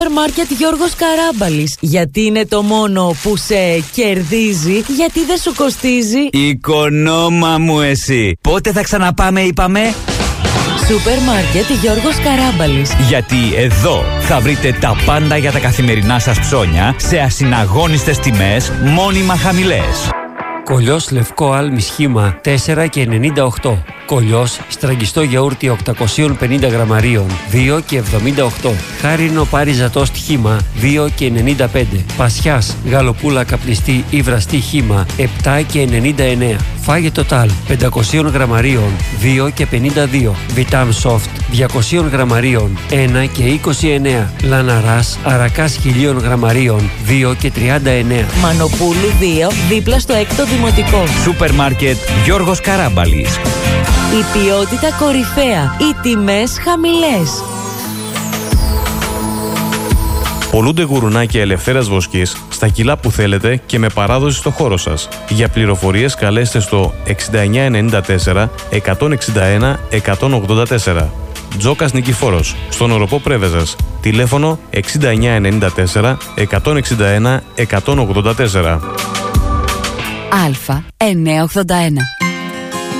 Μάρκετ Γιώργος Καράμπαλης. Γιατί είναι το μόνο που σε κερδίζει, γιατί δεν σου κοστίζει. Οικονόμα μου εσύ. Πότε θα ξαναπάμε είπαμε? Σούπερ Μάρκετ Γιώργος Καράμπαλης. Γιατί εδώ θα βρείτε τα πάντα για τα καθημερινά σας ψώνια σε ασυναγώνιστες τιμές, μόνιμα χαμηλές. Κολλιός λευκό άλμη σχήμα 4,98. Κολλιός στραγγιστό γιαούρτι 850 γραμμαρίων 2,78. Χάρινο πάριζατό χύμα 2,95. Πασιάς γαλοπούλα καπνιστή ή βραστή χύμα 7,99. Φάγετο τάλ 500 γραμμαρίων 2,52. Βιτάμ σοφτ 200 γραμμαρίων 1,29. Λαναράς αρακάς 1000 γραμμαρίων 2,39. Μανοπούλου 2 δίπλα στο 6ο Δημοτικό. Σούπερ Μάρκετ Γιώργος Καράμπαλης. Η ποιότητα κορυφαία, οι τιμές χαμηλές. Πολλούνται γουρουνάκια ελευθέρας βοσκής στα κιλά που θέλετε και με παράδοση στο χώρο σας. Για πληροφορίες καλέστε στο 6994 161 184. Τζόκας Νικηφόρος, στον οροπό Πρέβεζας. Τηλέφωνο 6994 161 184. Α 981.